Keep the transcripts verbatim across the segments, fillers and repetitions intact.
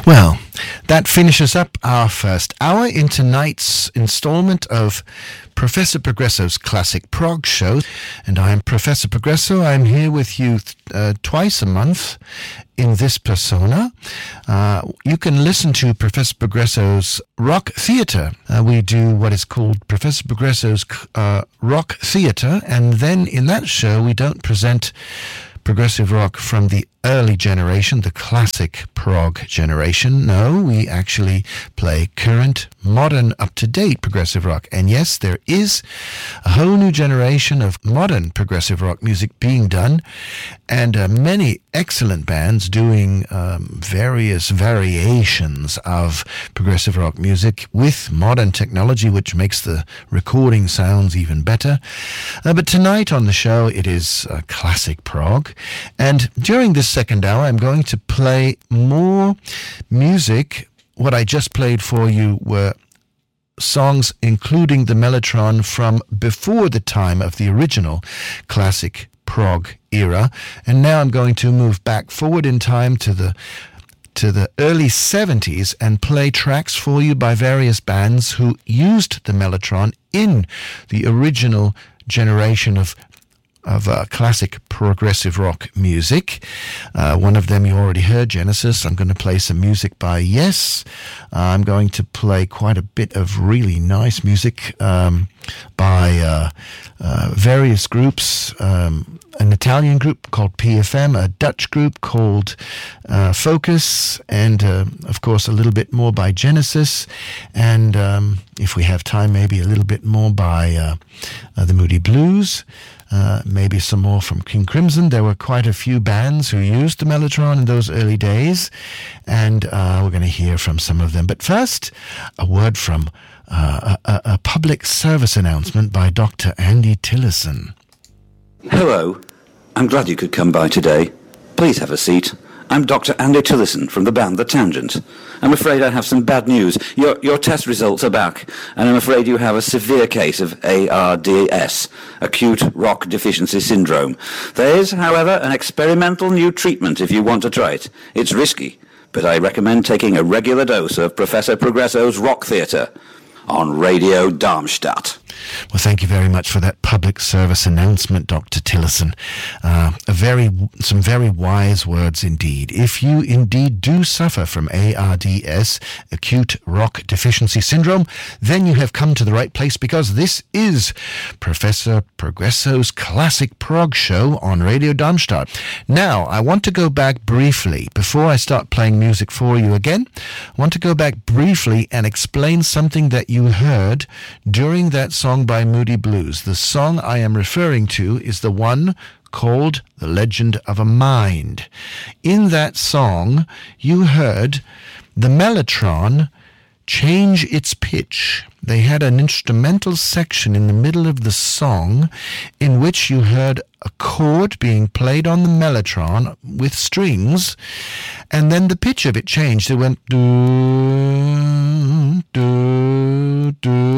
Well, that finishes up our first hour in tonight's installment of Professor Progresso's Classic Prog Show. And I'm Professor Progresso. I'm here with you uh, twice a month in this persona. Uh, you can listen to Professor Progresso's Rock Theatre. Uh, we do what is called Professor Progresso's uh, Rock Theatre. And then in that show, we don't present progressive rock from the early generation, the classic prog generation. No, we actually play current, modern, up-to-date progressive rock. And yes, there is a whole new generation of modern progressive rock music being done, and uh, many excellent bands doing um, various variations of progressive rock music with modern technology, which makes the recording sounds even better. Uh, but tonight on the show, it is uh, classic prog. And during this second hour, I'm going to play more music. What I just played for you were songs including the Mellotron from before the time of the original classic prog era. And now I'm going to move back forward in time to the to the early seventies and play tracks for you by various bands who used the Mellotron in the original generation of of uh, classic progressive rock music. Uh, one of them you already heard, Genesis. I'm going to play some music by Yes. Uh, I'm going to play quite a bit of really nice music um, by uh, uh, various groups. Um, an Italian group called P F M, a Dutch group called uh, Focus, and uh, of course a little bit more by Genesis, and um, if we have time, maybe a little bit more by uh, uh, the Moody Blues. Uh, maybe some more from King Crimson. There were quite a few bands who used the Mellotron in those early days, and uh, we're going to hear from some of them. But first, a word from uh, a, a public service announcement by Doctor Andy Tillison. Hello. I'm glad you could come by today. Please have a seat. I'm Doctor Andy Tillison from the band The Tangent. I'm afraid I have some bad news. Your your test results are back, and I'm afraid you have a severe case of A R D S, Acute Rock Deficiency Syndrome. There is, however, an experimental new treatment if you want to try it. It's risky, but I recommend taking a regular dose of Professor Progresso's Rock Theatre on Radio Darmstadt. Well, thank you very much for that public service announcement, Doctor Tillison. Uh, a very, some very wise words indeed. If you indeed do suffer from A R D S, Acute Rock Deficiency Syndrome, then you have come to the right place, because this is Professor Progresso's Classic Prog Show on Radio Darmstadt. Now, I want to go back briefly, before I start playing music for you again, I want to go back briefly and explain something that you heard during that song by Moody Blues. The song I am referring to is the one called The Legend of a Mind. In that song, you heard the Mellotron change its pitch. They had an instrumental section in the middle of the song in which you heard a chord being played on the Mellotron with strings, and then the pitch of it changed. It went do, do,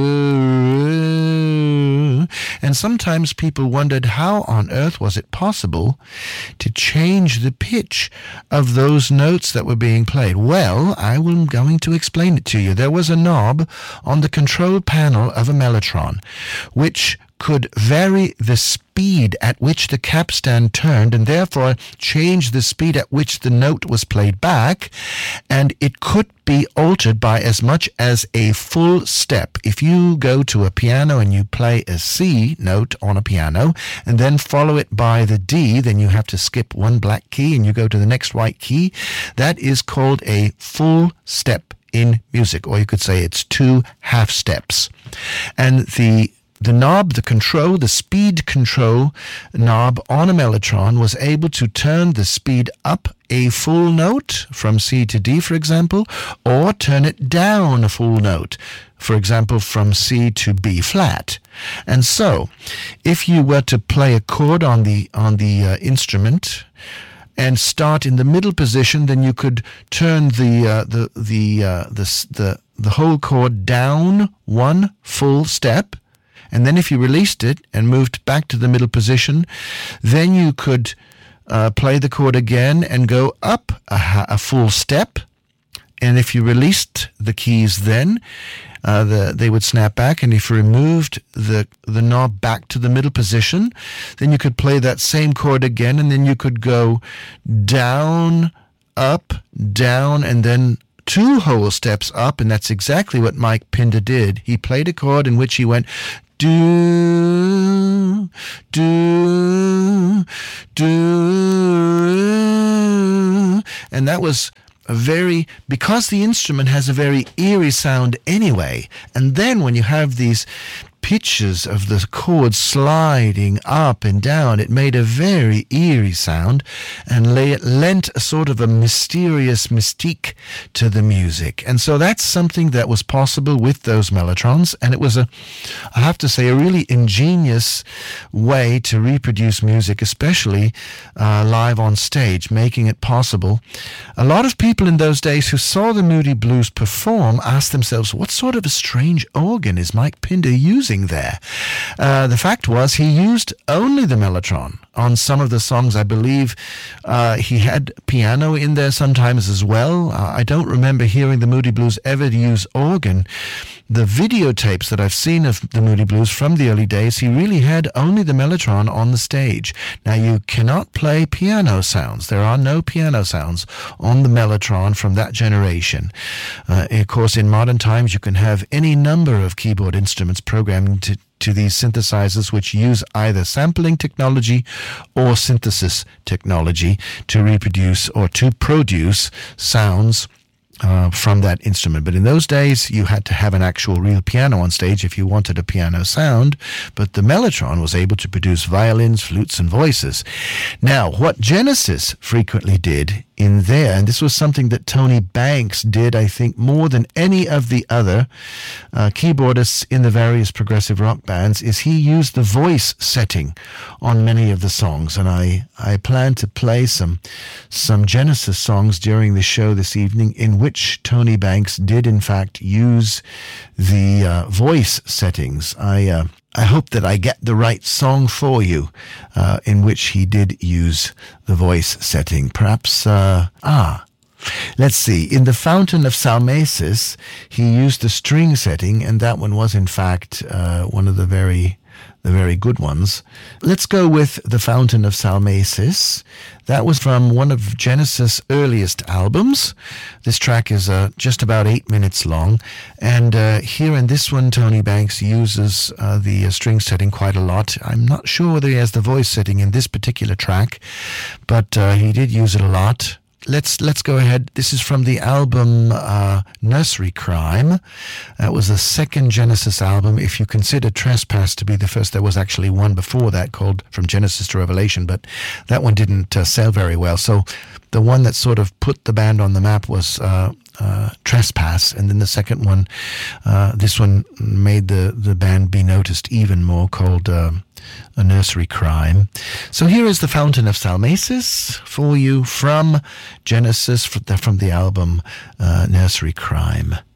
do. And sometimes people wondered how on earth was it possible to change the pitch of those notes that were being played. Well, I am going to explain it to you. There was a knob on the control panel of a Mellotron which could vary the speed at which the capstan turned, and therefore change the speed at which the note was played back, and it could be altered by as much as a full step. If you go to a piano and you play a C note on a piano and then follow it by the D, then you have to skip one black key and you go to the next white key. That is called a full step in music, or you could say it's two half steps. And the The knob, the control, the speed control knob on a Mellotron was able to turn the speed up a full note from C to D, for example, or turn it down a full note, for example, from C to B flat. And so, if you were to play a chord on the on the uh, instrument and start in the middle position, then you could turn the uh, the the, uh, the the the whole chord down one full step. And then if you released it and moved back to the middle position, then you could uh, play the chord again and go up a, a full step And if you released the keys then, uh, the, they would snap back. And if you removed the, the knob back to the middle position, then you could play that same chord again, and then you could go down, up, down, and then two whole steps up, and that's exactly what Mike Pinder did. He played a chord in which he went do, do, do, and that was a very, because the instrument has a very eerie sound anyway, and then when you have these pitches of the chords sliding up and down, it made a very eerie sound and lay, lent a sort of a mysterious mystique to the music. And so that's something that was possible with those mellotrons, and it was a, I have to say, a really ingenious way to reproduce music, especially uh, live on stage, making it possible. A lot of people in those days who saw the Moody Blues perform asked themselves, what sort of a strange organ is Mike Pinder using there? Uh, the fact was he used only the mellotron on some of the songs. I believe uh, he had piano in there sometimes as well. Uh, I don't remember hearing the Moody Blues ever use organ. The videotapes that I've seen of the Moody Blues from the early days, he really had only the mellotron on the stage. Now, you cannot play piano sounds. There are no piano sounds on the mellotron from that generation. Uh, of course, in modern times, you can have any number of keyboard instruments programmed to to these synthesizers, which use either sampling technology or synthesis technology to reproduce or to produce sounds Uh, from that instrument. But in those days, you had to have an actual real piano on stage if you wanted a piano sound, but the mellotron was able to produce violins, flutes, and voices. Now, what Genesis frequently did in there, and this was something that Tony Banks did, I think, more than any of the other uh, keyboardists in the various progressive rock bands, is he used the voice setting on many of the songs. And I, I plan to play some, some Genesis songs during the show this evening in which which Tony Banks did in fact use the uh, voice settings. I uh, I hope that I get the right song for you uh, in which he did use the voice setting. Perhaps, uh, ah, let's see. In The Fountain of Salmacis, he used the string setting, and that one was in fact uh, one of the very the very good ones. Let's go with The Fountain of Salmacis. That was from one of Genesis' earliest albums. This track is uh, just about eight minutes long, and uh, here in this one, Tony Banks uses uh, the uh, string setting quite a lot. I'm not sure whether he has the voice setting in this particular track, but uh, he did use it a lot. Let's let's go ahead. This is from the album uh, Nursery Crime. That was the second Genesis album. If you consider Trespass to be the first, there was actually one before that called From Genesis to Revelation, but that one didn't uh, sell very well. So the one that sort of put the band on the map was uh, uh, Trespass, and then the second one, uh, this one made the, the band be noticed even more, called Uh, A Nursery Crime. So here is The Fountain of Salmacis for you from Genesis, from the album uh, Nursery Crime.